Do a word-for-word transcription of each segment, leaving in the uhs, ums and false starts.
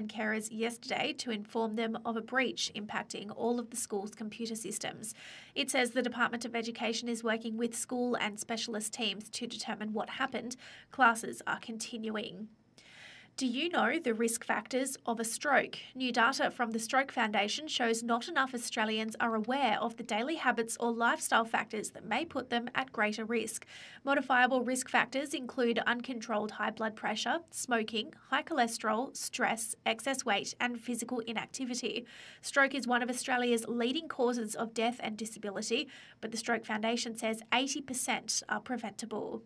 carers yesterday to inform them of a breach impacting all of the school's computer systems. It says the Department of Education is working with school and specialist teams to determine what happened. Classes are continuing. Do you know the risk factors of a stroke? New data from the Stroke Foundation shows not enough Australians are aware of the daily habits or lifestyle factors that may put them at greater risk. Modifiable risk factors include uncontrolled high blood pressure, smoking, high cholesterol, stress, excess weight, and physical inactivity. Stroke is one of Australia's leading causes of death and disability, but the Stroke Foundation says eighty percent are preventable.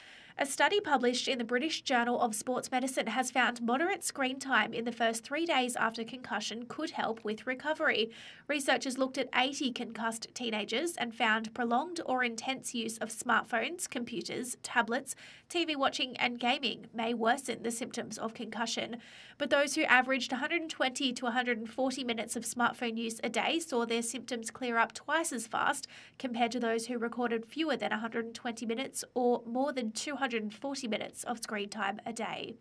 A study published in the British Journal of Sports Medicine has found moderate screen time in the first three days after concussion could help with recovery. Researchers looked at eighty concussed teenagers and found prolonged or intense use of smartphones, computers, tablets, T V watching and gaming may worsen the symptoms of concussion. But those who averaged one hundred twenty to one hundred forty minutes of smartphone use a day saw their symptoms clear up twice as fast compared to those who recorded fewer than one hundred twenty minutes or more than two hundred forty minutes of screen time a day.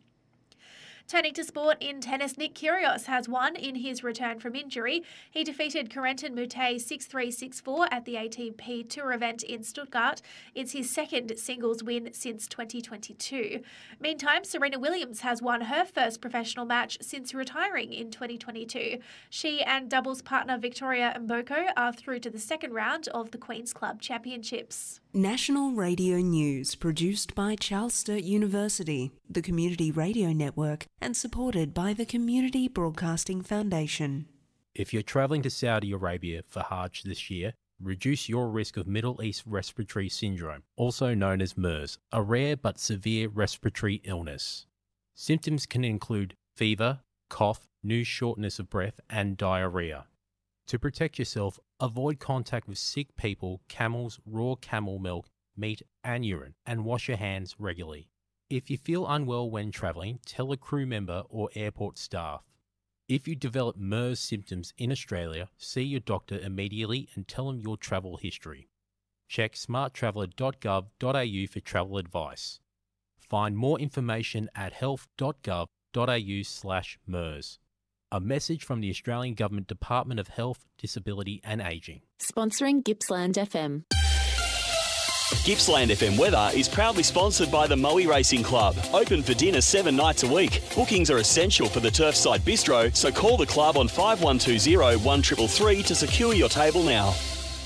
Turning to sport in tennis, Nick Kyrgios has won in his return from injury. He defeated Corentin Moutet six three six four at the A T P Tour event in Stuttgart. It's his second singles win since twenty twenty-two. Meantime, Serena Williams has won her first professional match since retiring in twenty twenty-two. She and doubles partner Victoria Mboko are through to the second round of the Queen's Club Championships. National Radio News, produced by Charles Sturt University, the Community Radio Network, and supported by the Community Broadcasting Foundation. If you're travelling to Saudi Arabia for Hajj this year, reduce your risk of Middle East Respiratory Syndrome, also known as MERS, a rare but severe respiratory illness. Symptoms can include fever, cough, new shortness of breath, and diarrhea. To protect yourself, avoid contact with sick people, camels, raw camel milk, meat, and urine, and wash your hands regularly. If you feel unwell when travelling, tell a crew member or airport staff. If you develop MERS symptoms in Australia, see your doctor immediately and tell them your travel history. Check smart traveller dot gov dot a u for travel advice. Find more information at health dot gov dot a u slash MERS. A message from the Australian Government Department of Health, Disability and Ageing. Sponsoring Gippsland F M. Gippsland F M weather is proudly sponsored by the Moe Racing Club. Open for dinner seven nights a week. Bookings are essential for the Turfside Bistro, so call the club on five one two zero, one three three three to secure your table now.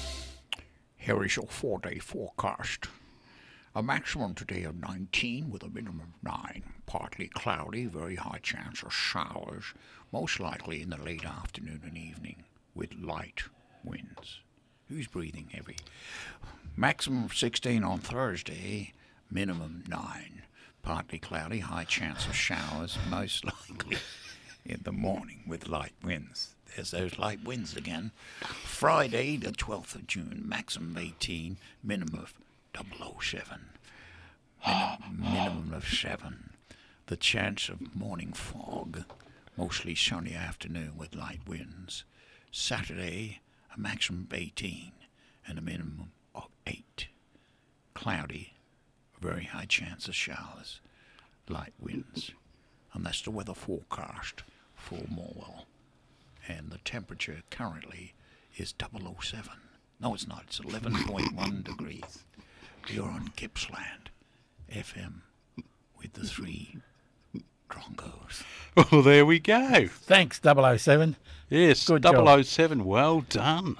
Here is your four-day forecast. A maximum today of nineteen with a minimum of nine. Partly cloudy, very high chance of showers, most likely in the late afternoon and evening, with light winds. Who's breathing heavy? Maximum of sixteen on Thursday, minimum nine. Partly cloudy, high chance of showers, most likely in the morning with light winds. There's those light winds again. Friday, the twelfth of June, maximum eighteen, minimum of double oh seven. Minimum, minimum of seven. The chance of morning fog, mostly sunny afternoon with light winds. Saturday, a maximum of eighteen and a minimum of eight. Cloudy, a very high chance of showers, light winds. And that's the weather forecast for Morwell. And the temperature currently is double oh seven. No, it's not. It's eleven point one degrees. You're on Gippsland F M with the three Drongos. Well, there we go. Thanks, double oh seven. Yes, Good double oh job. seven. Well done.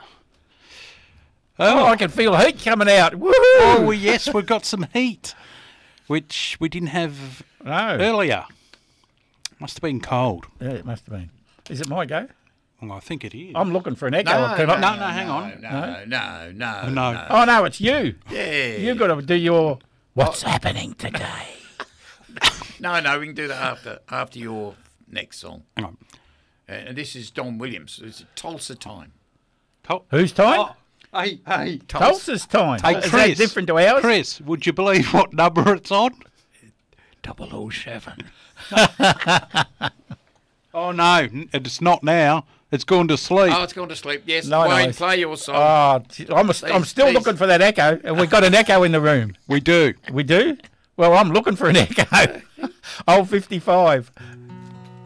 Oh, I can feel heat coming out. Woohoo! Oh, well, yes, we've got some heat, which we didn't have No. earlier. Must have been cold. Yeah, it must have been. Is it my go? Well, I think it is. I'm looking for an echo. No, I'll come no, up. no, no, hang on. No, no, no, No. no. Oh, no, it's you. Yeah. You've got to do your... What's happening today? No, no, we can do that after after your next song. Hang on. Uh, and this is Don Williams. It's Tulsa Time. Tol- Whose time? Oh, hey, hey. Tulsa's time. Hey, Is Chris. that different to ours? Chris, would you believe what number it's on? double oh seven. Oh, no, n- it's not now. It's gone to sleep. Oh, it's gone to sleep. Yes, No, no, Wayne, it's- play your song. Oh, t- I'm, a, I'm still please. looking for that echo. And we've got an echo in the room. We do. We do? Well, I'm looking for an echo. Old fifty-five.